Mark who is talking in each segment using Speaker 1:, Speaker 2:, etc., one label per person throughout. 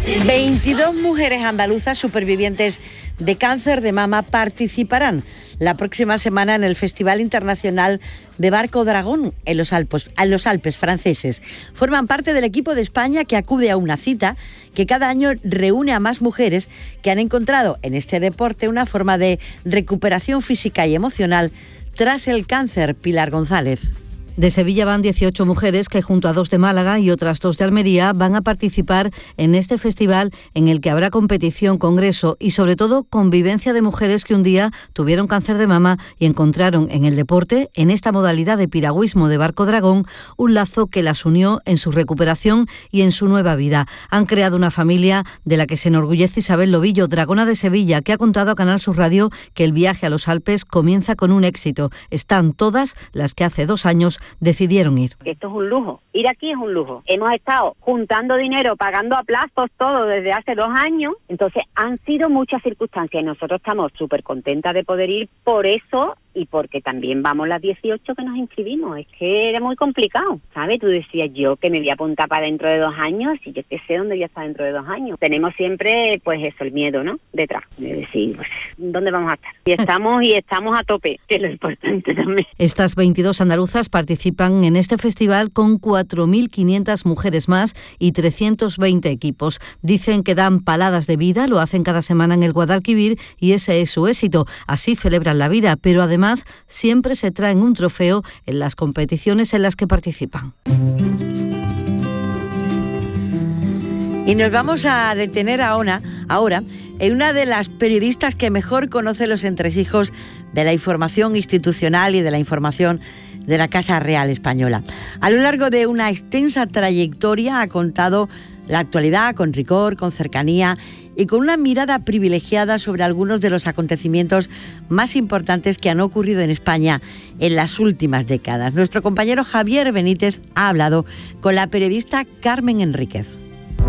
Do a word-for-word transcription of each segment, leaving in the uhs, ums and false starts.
Speaker 1: veintidós mujeres andaluzas supervivientes de cáncer de mama participarán la próxima semana en el Festival Internacional de Barco Dragón en los Alpes, en los Alpes franceses. Forman parte del equipo de España que acude a una cita que cada año reúne a más mujeres que han encontrado en este deporte una forma de recuperación física y emocional tras el cáncer. Pilar González.
Speaker 2: De Sevilla van dieciocho mujeres que junto a dos de Málaga y otras dos de Almería van a participar en este festival en el que habrá competición, congreso y sobre todo convivencia de mujeres que un día tuvieron cáncer de mama y encontraron en el deporte, en esta modalidad de piragüismo de barco dragón, un lazo que las unió en su recuperación y en su nueva vida. Han creado una familia de la que se enorgullece Isabel Lobillo, dragona de Sevilla, que ha contado a Canal Sur Radio que el viaje a los Alpes comienza con un éxito. Están todas las que hace dos años decidieron ir.
Speaker 3: Esto es un lujo, ir aquí es un lujo. Hemos estado juntando dinero, pagando a plazos todo desde hace dos años, entonces han sido muchas circunstancias y nosotros estamos súper contentas de poder ir por eso y porque también vamos las dieciocho que nos inscribimos. Es que era muy complicado, ¿sabes? Tú decías yo que me voy a apuntar para dentro de dos años y yo que sé dónde voy a estar dentro de dos años. Tenemos siempre, pues eso, el miedo, ¿no? Detrás, de decir, pues, ¿dónde vamos a estar? Y estamos, y estamos a tope, que es lo importante también.
Speaker 2: Estas veintidós andaluzas participan en este festival con cuatro mil quinientas mujeres más y trescientos veinte equipos. Dicen que dan paladas de vida, lo hacen cada semana en el Guadalquivir y ese es su éxito. Así celebran la vida, pero además siempre se traen un trofeo en las competiciones en las que participan.
Speaker 1: Y nos vamos a detener ahora, ahora en una de las periodistas que mejor conoce los entresijos de la información institucional y de la información de la Casa Real Española. A lo largo de una extensa trayectoria ha contado la actualidad con rigor, con cercanía y con una mirada privilegiada sobre algunos de los acontecimientos más importantes que han ocurrido en España en las últimas décadas. Nuestro compañero Javier Benítez ha hablado con la periodista Carmen Enríquez.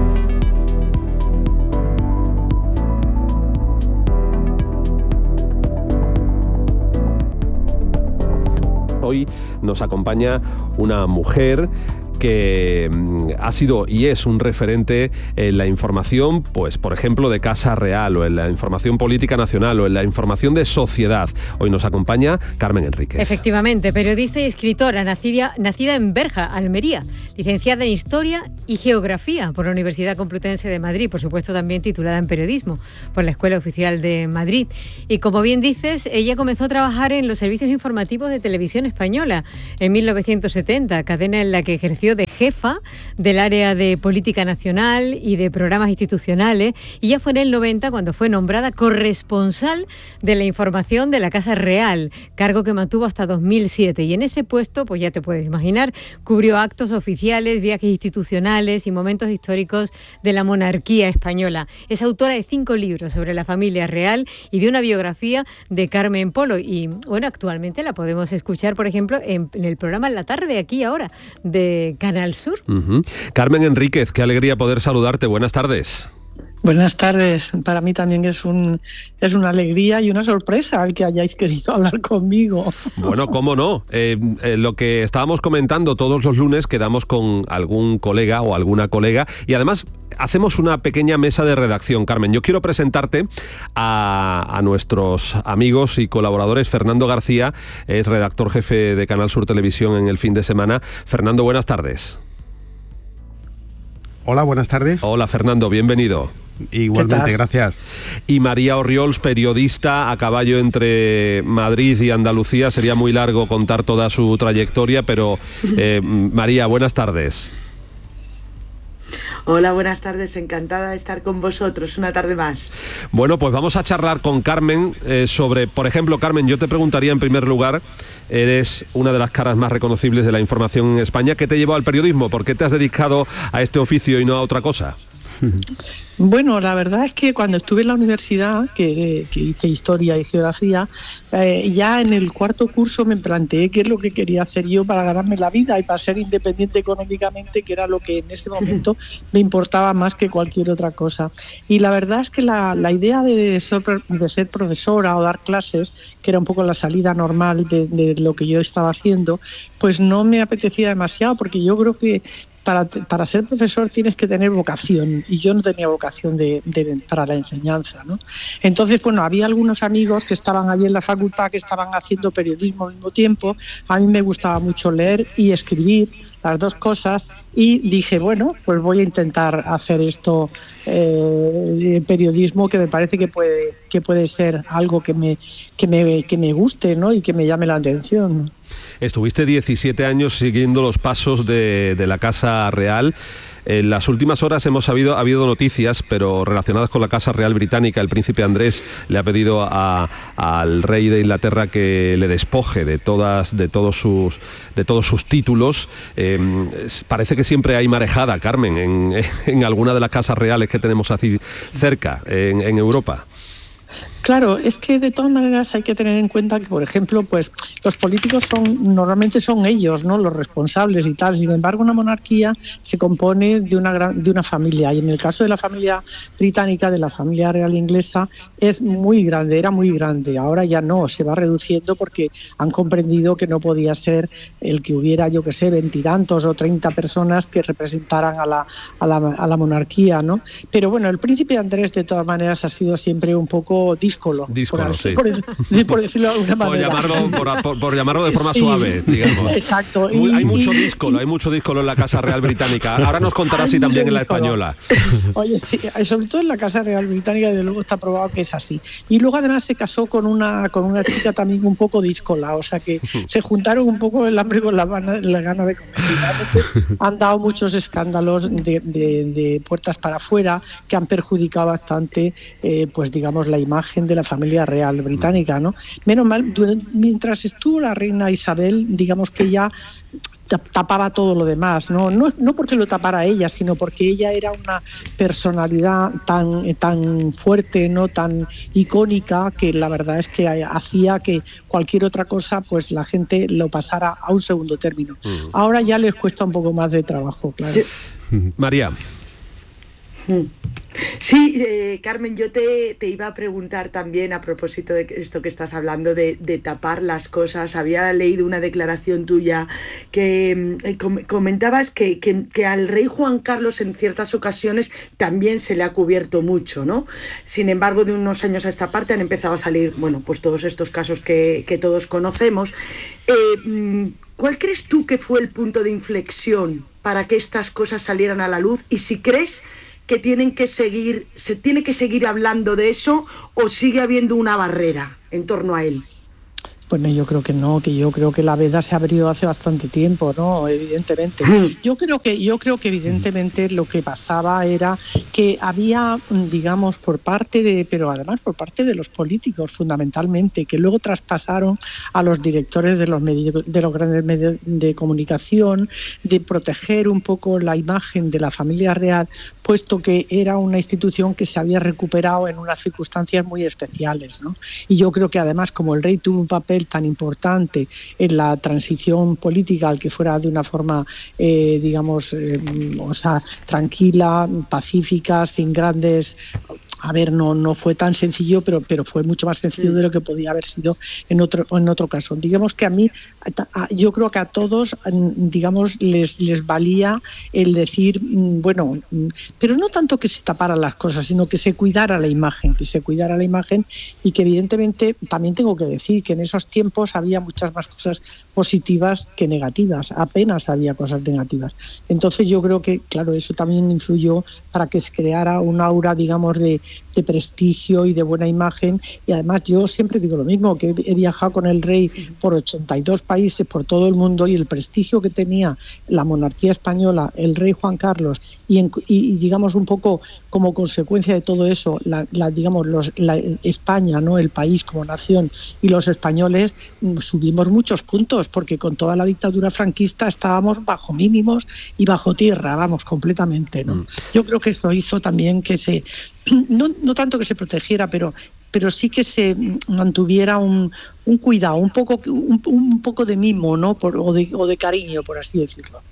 Speaker 4: Hoy nos acompaña una mujer que ha sido y es un referente en la información, pues por ejemplo de Casa Real o en la información política nacional o en la información de sociedad. Hoy nos acompaña Carmen Enríquez.
Speaker 5: Efectivamente, periodista y escritora, nacida, nacida en Berja, Almería, licenciada en Historia y Geografía por la Universidad Complutense de Madrid, por supuesto también titulada en Periodismo por la Escuela Oficial de Madrid. Y como bien dices, ella comenzó a trabajar en los servicios informativos de Televisión Española en mil novecientos setenta, cadena en la que ejerció de jefa del área de política nacional y de programas institucionales, y ya fue en el noventa cuando fue nombrada corresponsal de la información de la Casa Real, cargo que mantuvo hasta dos mil siete, y en ese puesto, pues ya te puedes imaginar, cubrió actos oficiales, viajes institucionales y momentos históricos de la monarquía española. Es autora de cinco libros sobre la familia real y de una biografía de Carmen Polo, y bueno, actualmente la podemos escuchar, por ejemplo, en, en el programa En la Tarde, aquí ahora, de Canal Sur. Uh-huh.
Speaker 4: Carmen Enríquez, qué alegría poder saludarte. Buenas tardes.
Speaker 6: Buenas tardes. Para mí también es un es una alegría y una sorpresa el que hayáis querido hablar conmigo.
Speaker 4: Bueno, cómo no. Eh, eh, lo que estábamos comentando todos los lunes, quedamos con algún colega o alguna colega y además hacemos una pequeña mesa de redacción. Carmen, yo quiero presentarte a, a nuestros amigos y colaboradores. Fernando García es redactor jefe de Canal Sur Televisión en el fin de semana. Fernando, buenas tardes.
Speaker 7: Hola, buenas tardes.
Speaker 4: Hola, Fernando, bienvenido.
Speaker 7: Igualmente, gracias.
Speaker 4: Y María Orriols, periodista a caballo entre Madrid y Andalucía. Sería muy largo contar toda su trayectoria, pero eh, María, buenas tardes.
Speaker 8: Hola, buenas tardes, encantada de estar con vosotros una tarde más.
Speaker 4: Bueno, pues vamos a charlar con Carmen eh, sobre, por ejemplo, Carmen, yo te preguntaría en primer lugar, eres una de las caras más reconocibles de la información en España. ¿Qué te llevó al periodismo? ¿Por qué te has dedicado a este oficio y no a otra cosa?
Speaker 6: Bueno, la verdad es que cuando estuve en la universidad, que, que hice Historia y Geografía, eh, ya en el cuarto curso me planteé qué es lo que quería hacer yo para ganarme la vida y para ser independiente económicamente, que era lo que en ese momento me importaba más que cualquier otra cosa. Y la verdad es que la, la idea de ser, de ser profesora o dar clases, que era un poco la salida normal de, de lo que yo estaba haciendo, pues no me apetecía demasiado, porque yo creo que para, para ser profesor tienes que tener vocación, y yo no tenía vocación de, de, para la enseñanza, ¿no? Entonces, bueno, había algunos amigos que estaban allí en la facultad que estaban haciendo periodismo al mismo tiempo. A mí me gustaba mucho leer y escribir, las dos cosas, y dije, bueno, pues voy a intentar hacer esto, eh, periodismo, que me parece que puede que puede ser algo que me que me que me guste, ¿no? Y que me llame la atención.
Speaker 4: Estuviste diecisiete años siguiendo los pasos de, de la Casa Real. En las últimas horas hemos sabido, ha habido noticias, pero relacionadas con la Casa Real Británica. El príncipe Andrés le ha pedido a, al rey de Inglaterra que le despoje de todas, de todos sus, de todos sus títulos. Eh, parece que siempre hay marejada, Carmen, en, en alguna de las casas reales que tenemos así cerca, en, en Europa.
Speaker 6: Claro, es que de todas maneras hay que tener en cuenta que, por ejemplo, pues los políticos son normalmente son ellos, ¿no?, los responsables y tal. Sin embargo, una monarquía se compone de una gran, de una familia, y en el caso de la familia británica, de la familia real inglesa, es muy grande, era muy grande. Ahora ya no, se va reduciendo porque han comprendido que no podía ser el que hubiera, yo que sé, veintitantos o treinta personas que representaran a la, a la a la monarquía, ¿no? Pero bueno, el príncipe Andrés de todas maneras ha sido siempre un poco díscolo.
Speaker 4: Díscolo,
Speaker 6: por,
Speaker 4: sí.
Speaker 6: Por, por decirlo de alguna manera.
Speaker 4: Por llamarlo, por, por, por llamarlo de forma sí, suave, digamos.
Speaker 6: Exacto.
Speaker 4: Muy,
Speaker 6: y,
Speaker 4: hay mucho
Speaker 6: y,
Speaker 4: díscolo, hay mucho díscolo en la Casa Real Británica. Ahora nos contarás si también en la española.
Speaker 6: Oye, sí, sobre todo en la Casa Real Británica, desde luego está probado que es así. Y luego además se casó con una con una chica también un poco díscola, o sea que se juntaron un poco el hambre con la, la gana de comer. Han dado muchos escándalos de, de, de puertas para afuera que han perjudicado bastante, eh, pues digamos, la imagen de la familia real británica, ¿no? Menos mal, mientras estuvo la reina Isabel, digamos que ya tapaba todo lo demás, ¿no? No, no porque lo tapara ella, sino porque ella era una personalidad tan, tan fuerte, ¿no?, tan icónica, que la verdad es que hacía que cualquier otra cosa, pues la gente lo pasara a un segundo término. Uh-huh. Ahora ya les cuesta un poco más de trabajo, claro.
Speaker 4: María.
Speaker 8: Sí, eh, Carmen, yo te, te iba a preguntar también a propósito de esto que estás hablando de, de tapar las cosas. Había leído una declaración tuya que eh, com- comentabas que, que, que al rey Juan Carlos en ciertas ocasiones también se le ha cubierto mucho, ¿no? Sin embargo, de unos años a esta parte han empezado a salir, bueno, pues todos estos casos que, que todos conocemos. Eh, ¿Cuál crees tú que fue el punto de inflexión para que estas cosas salieran a la luz? Y si crees que tienen que seguir, se tiene que seguir hablando de eso, o sigue habiendo una barrera en torno a él.
Speaker 6: Bueno, yo creo que no, que yo creo que la veda se abrió hace bastante tiempo, ¿no? Evidentemente. Yo creo que, yo creo que evidentemente lo que pasaba era que había, digamos, por parte de, pero además por parte de los políticos fundamentalmente, que luego traspasaron a los directores de los medios, de los grandes medios de comunicación, de proteger un poco la imagen de la familia real, puesto que era una institución que se había recuperado en unas circunstancias muy especiales, ¿no? Y yo creo que además, como el rey tuvo un papel tan importante en la transición política, al que fuera de una forma, eh, digamos, eh, o sea, tranquila, pacífica, sin grandes... A ver, no no fue tan sencillo, pero pero fue mucho más sencillo de lo que podía haber sido en otro en otro caso. Digamos que a mí, a, yo creo que a todos, digamos, les les valía el decir, bueno, pero no tanto que se taparan las cosas, sino que se cuidara la imagen, que se cuidara la imagen y que evidentemente también tengo que decir que en esos tiempos había muchas más cosas positivas que negativas, apenas había cosas negativas. Entonces yo creo que, claro, eso también influyó para que se creara un aura, digamos, de de prestigio y de buena imagen. Y además yo siempre digo lo mismo, que he viajado con el rey por ochenta y dos países, por todo el mundo, y el prestigio que tenía la monarquía española, el rey Juan Carlos, y, en, y, y digamos un poco como consecuencia de todo eso, la, la, digamos los, la, España, ¿no?, el país como nación, y los españoles subimos muchos puntos, porque con toda la dictadura franquista estábamos bajo mínimos y bajo tierra, vamos, completamente, ¿no? Mm. Yo creo que eso hizo también que se... No, no tanto que se protegiera, pero pero sí que se mantuviera un, un cuidado, un poco un, un poco de mimo, ¿no? Por, o, de, o de cariño, por así decirlo.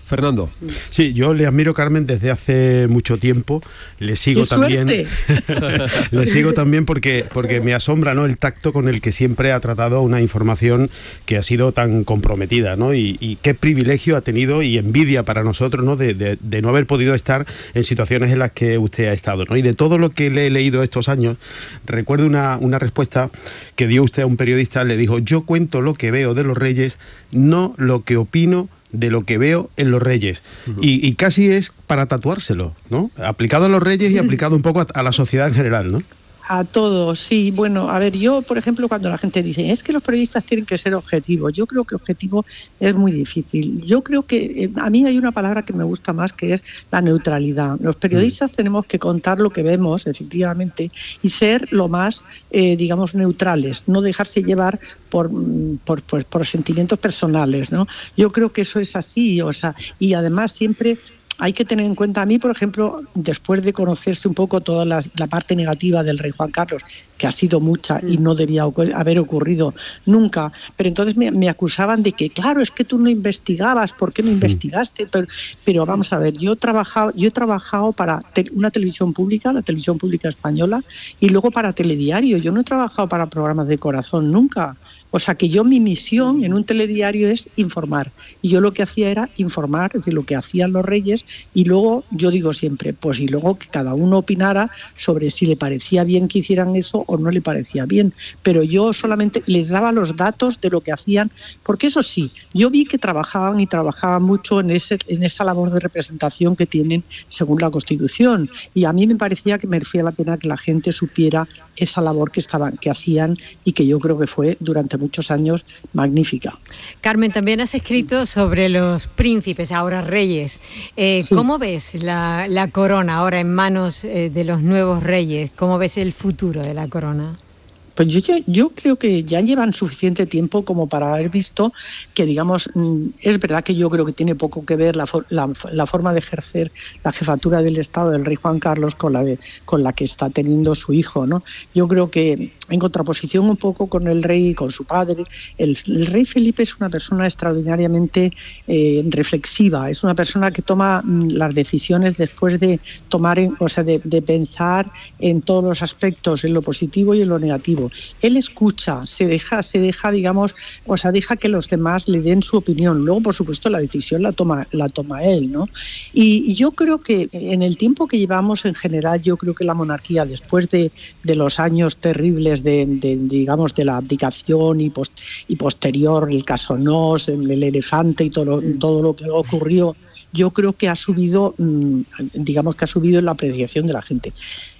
Speaker 4: Fernando.
Speaker 7: Sí, yo le admiro, Carmen, desde hace mucho tiempo. Le sigo
Speaker 6: ¡Qué
Speaker 7: también.
Speaker 6: suerte!
Speaker 7: Le sigo también porque, porque me asombra, ¿no?, el tacto con el que siempre ha tratado una información que ha sido tan comprometida, ¿no? Y, y qué privilegio ha tenido y envidia para nosotros, ¿no?, de, de, de no haber podido estar en situaciones en las que usted ha estado, ¿no? Y de todo lo que le he leído estos años, recuerdo una, una respuesta que dio usted a un periodista. Le dijo: yo cuento lo que veo de los Reyes, no lo que opino de lo que veo en los Reyes. Uh-huh. y, y casi es para tatuárselo, ¿no? Aplicado a los Reyes y aplicado un poco a, a la sociedad en general, ¿no?
Speaker 6: A todos, sí. Bueno, a ver, yo, por ejemplo, cuando la gente dice, es que los periodistas tienen que ser objetivos, yo creo que objetivo es muy difícil. Yo creo que eh, a mí hay una palabra que me gusta más, que es la neutralidad. Los periodistas mm. tenemos que contar lo que vemos, efectivamente, y ser lo más, eh, digamos, neutrales, no dejarse llevar por, por, por, por sentimientos personales, ¿no? Yo creo que eso es así, o sea, y además siempre... Hay que tener en cuenta, a mí, por ejemplo, después de conocerse un poco toda la, la parte negativa del rey Juan Carlos, que ha sido mucha y no debía haber ocurrido nunca, pero entonces me, me acusaban de que, claro, es que tú no investigabas, ¿por qué no investigaste? Pero, pero vamos a ver, yo he trabajado, yo he trabajado para te, una televisión pública, la televisión pública española, y luego para Telediario. Yo no he trabajado para programas de corazón nunca. O sea que yo, mi misión en un telediario es informar, y yo lo que hacía era informar de lo que hacían los Reyes, y luego yo digo siempre, pues y luego que cada uno opinara sobre si le parecía bien que hicieran eso o no le parecía bien, pero yo solamente les daba los datos de lo que hacían, porque eso sí, yo vi que trabajaban y trabajaban mucho en ese en esa labor de representación que tienen según la Constitución, y a mí me parecía que merecía la pena que la gente supiera esa labor que estaban que hacían, y que yo creo que fue durante muchos años magnífica.
Speaker 5: Carmen, también has escrito sobre los príncipes, ahora reyes. Eh, sí. ¿Cómo ves la, la corona ahora en manos eh, de los nuevos reyes? ¿Cómo ves el futuro de la corona?
Speaker 6: Pues yo, yo creo que ya llevan suficiente tiempo como para haber visto que, digamos, es verdad que yo creo que tiene poco que ver la, la, la forma de ejercer la jefatura del Estado del rey Juan Carlos con la, de, con la que está teniendo su hijo, ¿no? Yo creo que, en contraposición un poco con el rey y con su padre, el, el rey Felipe es una persona extraordinariamente eh, reflexiva, es una persona que toma las decisiones después de tomar, en, o sea, de, de pensar en todos los aspectos, en lo positivo y en lo negativo. Él escucha, se deja, se deja, digamos, o sea, deja que los demás le den su opinión. Luego, por supuesto, la decisión la toma, la toma él, ¿no? Y, y yo creo que en el tiempo que llevamos en general, yo creo que la monarquía, después de, de los años terribles de, de, digamos, de la abdicación y, post, y posterior, el caso Nos, el, el elefante y todo, todo lo que ocurrió, yo creo que ha subido, digamos que ha subido en la apreciación de la gente.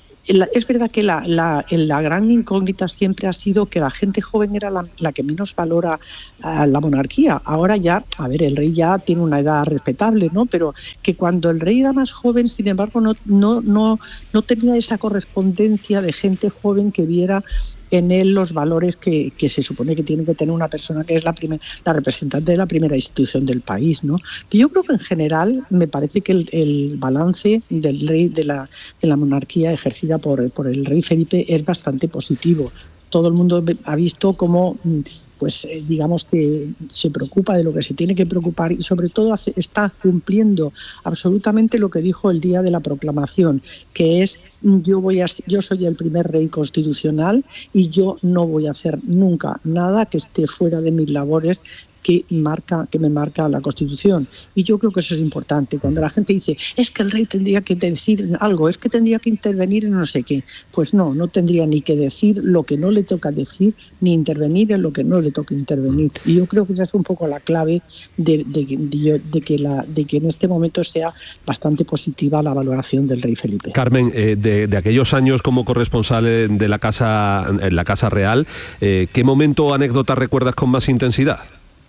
Speaker 6: Es verdad que la, la, la gran incógnita siempre ha sido que la gente joven era la, la que menos valora a la monarquía. Ahora ya, a ver, el rey ya tiene una edad respetable, ¿no? Pero que cuando el rey era más joven, sin embargo, no, no, no, no tenía esa correspondencia de gente joven que viera en él los valores que, que se supone que tiene que tener una persona que es la primer, la representante de la primera institución del país, ¿no? Pero yo creo que en general me parece que el, el balance del rey de la, de la monarquía ejercida por, por el rey Felipe es bastante positivo. Todo el mundo ha visto cómo, pues eh, digamos que se preocupa de lo que se tiene que preocupar, y sobre todo hace, está cumpliendo absolutamente lo que dijo el día de la proclamación, que es yo voy a yo soy el primer rey constitucional y yo no voy a hacer nunca nada que esté fuera de mis labores que marca que me marca la Constitución. Y yo creo que eso es importante. Cuando la gente dice, es que el rey tendría que decir algo, es que tendría que intervenir en no sé qué, pues no, no tendría ni que decir lo que no le toca decir, ni intervenir en lo que no le toca intervenir. Y yo creo que esa es un poco la clave de, de, de, de, que, la, de que en este momento sea bastante positiva la valoración del rey Felipe.
Speaker 4: Carmen, eh, de, de aquellos años como corresponsal de la Casa, en la Casa Real, eh, ¿qué momento o anécdota recuerdas con más intensidad?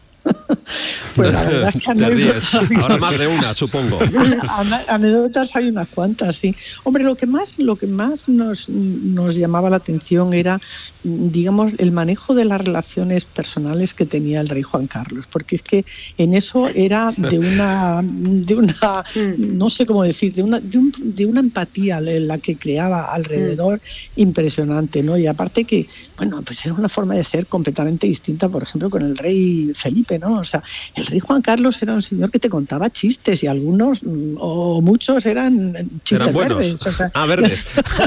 Speaker 6: Pues la verdad es que anécdotas
Speaker 4: ahora más de una, supongo.
Speaker 6: Anécdotas hay unas cuantas, sí. Hombre, lo que más, lo que más nos, nos llamaba la atención era, digamos, el manejo de las relaciones personales que tenía el rey Juan Carlos, porque es que en eso era de una, de una, no sé cómo decir, de una, de, un, de una empatía en la que creaba alrededor impresionante, ¿no? Y aparte que, bueno, pues era una forma de ser completamente distinta, por ejemplo, con el rey Felipe, ¿no? O sea, sea, el rey Juan Carlos era un señor que te contaba chistes y algunos o muchos eran chistes
Speaker 4: eran buenos.
Speaker 6: verdes. O sea,
Speaker 4: ah, verdes.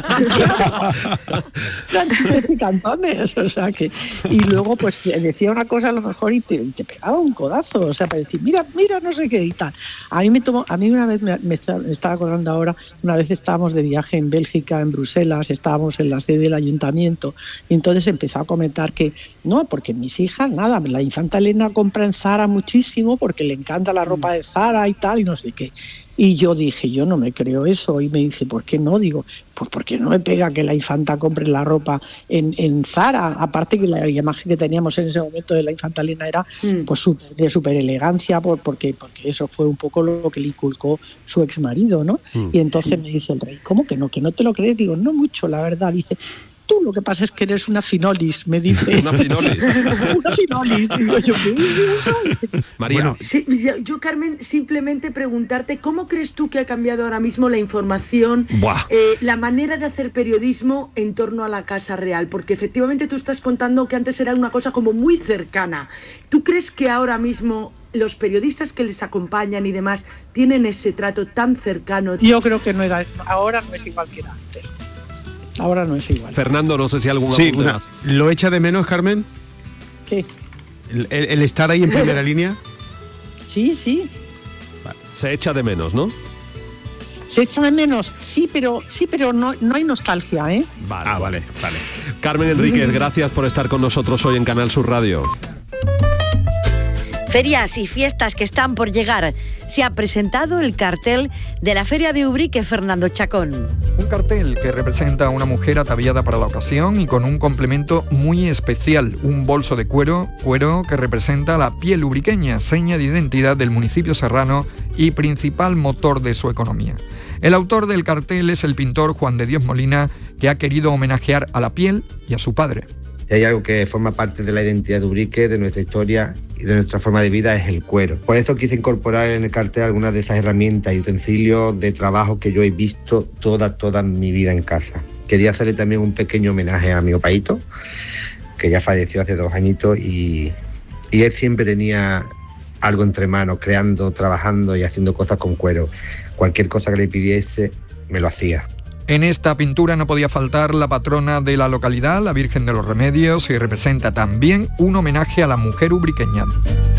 Speaker 6: eran chistes picantones, o sea que... Y luego pues decía una cosa a lo mejor y te, te pegaba un codazo, o sea, para decir, mira, mira, no sé qué y tal. A mí me tomó, a mí una vez me, me, está, me estaba acordando ahora, una vez estábamos de viaje en Bélgica, en Bruselas, estábamos en la sede del ayuntamiento y entonces empezó a comentar que no, porque mis hijas, nada, la infanta Elena compra en Zara muchísimo porque le encanta la ropa de Zara y tal y no sé qué. Y yo dije, yo no me creo eso. Y me dice, ¿por qué no? Digo, pues porque no me pega que la infanta compre la ropa en, en Zara. Aparte que la imagen que teníamos en ese momento de la infanta Elena era mm. pues super, de súper elegancia, por, porque, porque eso fue un poco lo que le inculcó su exmarido, ¿no? Mm. Y entonces sí. me dice el rey, ¿cómo que no? ¿Que no te lo crees? Digo, no mucho, la verdad. Dice, tú lo que pasa es que eres una finolis, me dice.
Speaker 4: Una finolis.
Speaker 6: Una finolis. Digo yo, ¿qué es eso?
Speaker 4: María.
Speaker 8: Bueno, sí, yo, yo, Carmen, simplemente preguntarte, ¿cómo crees tú que ha cambiado ahora mismo la información, eh, la manera de hacer periodismo en torno a la Casa Real? Porque efectivamente tú estás contando que antes era una cosa como muy cercana. ¿Tú crees que ahora mismo los periodistas que les acompañan y demás tienen ese trato tan cercano?
Speaker 6: Yo creo que no era, ahora no es igual que era antes. Ahora no es igual.
Speaker 4: Fernando, no sé si algún
Speaker 7: sí, una, más. ¿Lo echa de menos, Carmen?
Speaker 6: ¿Qué?
Speaker 7: ¿El, el, el estar ahí en primera línea?
Speaker 6: Sí, sí.
Speaker 4: Vale. Se echa de menos, ¿no?
Speaker 6: Se echa de menos, sí, pero sí, pero no, no hay nostalgia, ¿eh?
Speaker 4: Vale, ah, vale, vale. Carmen Enríquez, gracias por estar con nosotros hoy en Canal Sur Radio.
Speaker 1: Ferias y fiestas que están por llegar. Se ha presentado el cartel de la Feria de Ubrique, Fernando Chacón.
Speaker 9: Un cartel que representa a una mujer ataviada para la ocasión y con un complemento muy especial, un bolso de cuero, cuero que representa la piel ubriqueña, seña de identidad del municipio serrano y principal motor de su economía. El autor del cartel es el pintor Juan de Dios Molina, que ha querido homenajear a la piel y a su padre.
Speaker 10: Si hay algo que forma parte de la identidad de Ubrique, de nuestra historia y de nuestra forma de vida, es el cuero. Por eso quise incorporar en el cartel algunas de esas herramientas y utensilios de trabajo que yo he visto toda, toda mi vida en casa. Quería hacerle también un pequeño homenaje a mi opaíto, que ya falleció hace dos añitos y, y él siempre tenía algo entre manos, creando, trabajando y haciendo cosas con cuero. Cualquier cosa que le pidiese, me lo hacía.
Speaker 9: En esta pintura no podía faltar la patrona de la localidad, la Virgen de los Remedios, y representa también un homenaje a la mujer ubriqueña.